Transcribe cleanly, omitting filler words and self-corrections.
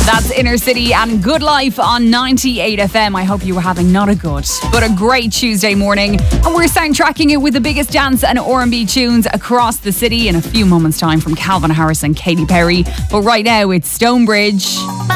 That's Inner City and Good Life on 98 FM. I hope you were having not a good, but a great Tuesday morning. And we're soundtracking it with the biggest dance and R&B tunes across the city in a few moments' time from Calvin Harris and Katy Perry. But right now, it's Stonebridge.